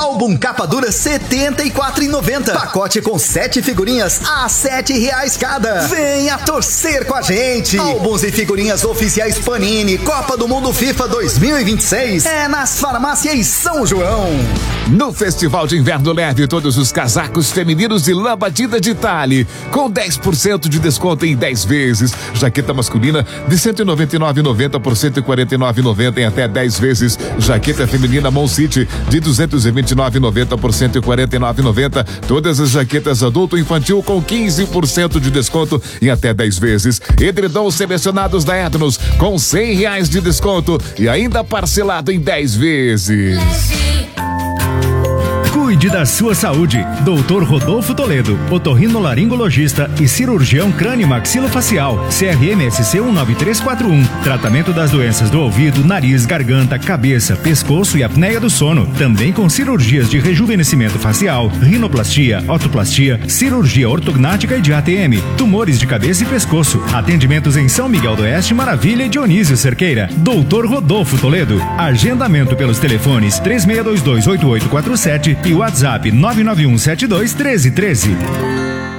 Álbum capa dura R$ 74,90. Pacote com 7 figurinhas a R$ 7,00 cada. Venha torcer com a gente. Álbuns e figurinhas oficiais Panini Copa do Mundo FIFA 2026 é nas farmácias São João. No Festival de Inverno Leve, todos os casacos femininos de lã batida de Tale, com 10% de desconto em 10 vezes. Jaqueta masculina de R$ 199,90 por R$ 149,90 em até 10 vezes. Jaqueta feminina Mon City de R$ 229,90 por R$ 149,90. Todas as jaquetas adulto e infantil com 15% de desconto em até 10 vezes. Edredons selecionados da Ednos com R$ 100 de desconto e ainda parcelado em 10 vezes. Cuide da sua saúde. Dr. Rodolfo Toledo, otorrinolaringologista e cirurgião crânio-maxilofacial. CRMSC 19341. Tratamento das doenças do ouvido, nariz, garganta, cabeça, pescoço e apneia do sono. Também com cirurgias de rejuvenescimento facial, rinoplastia, otoplastia, cirurgia ortognática e de ATM, tumores de cabeça e pescoço. Atendimentos em São Miguel do Oeste, Maravilha e Dionísio Cerqueira. Dr. Rodolfo Toledo. Agendamento pelos telefones 3622-8847 e WhatsApp 99172-1313.